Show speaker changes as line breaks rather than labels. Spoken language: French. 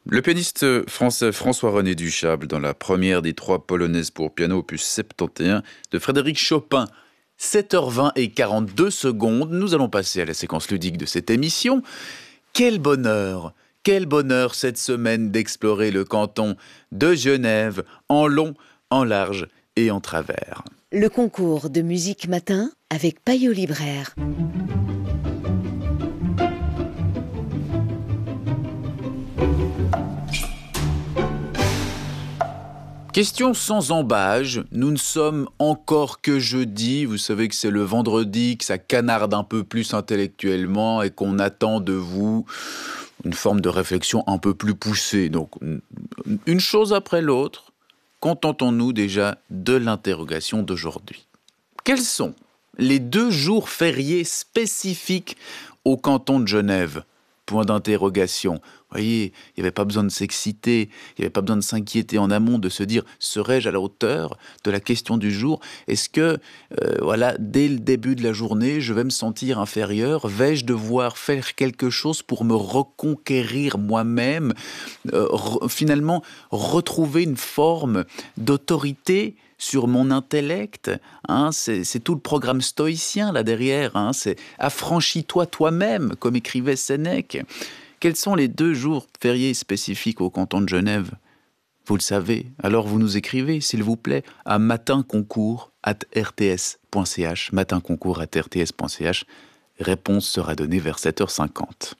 Le pianiste français François-René Duchâble dans la première des 3 polonaises pour piano opus 71 de Frédéric Chopin. 7h20 et 42 secondes, nous allons passer à la séquence ludique de cette émission. Quel bonheur cette semaine d'explorer le canton de Genève en long, en large et en travers.
Le concours de musique matin avec Payot Libraire.
Question sans embâge, nous ne sommes encore que jeudi, vous savez que c'est le vendredi, que ça canarde un peu plus intellectuellement et qu'on attend de vous une forme de réflexion un peu plus poussée. Donc, une chose après l'autre, contentons-nous déjà de l'interrogation d'aujourd'hui. Quels sont les 2 jours fériés spécifiques au canton de Genève ? Point d'interrogation. Vous voyez, il n'y avait pas besoin de s'exciter, il n'y avait pas besoin de s'inquiéter en amont, de se dire, serais-je à la hauteur de la question du jour ? Est-ce que, dès le début de la journée, je vais me sentir inférieur ? Vais-je devoir faire quelque chose pour me reconquérir moi-même ? Finalement, retrouver une forme d'autorité sur mon intellect, c'est tout le programme stoïcien là derrière, c'est affranchis-toi toi-même, comme écrivait Sénèque. Quels sont les 2 jours fériés spécifiques au canton de Genève ? Vous le savez, alors vous nous écrivez, s'il vous plaît, à matinconcours@rts.ch, matinconcours@rts.ch. Réponse sera donnée vers 7h50.